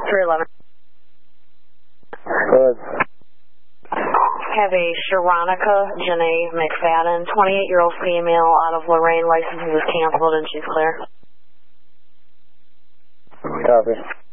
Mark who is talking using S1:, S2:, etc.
S1: 311.
S2: Good.
S1: Have a Sharonica Janae McFadden, 28-year-old female out of Lorraine. License is canceled and she's clear.
S2: Copy.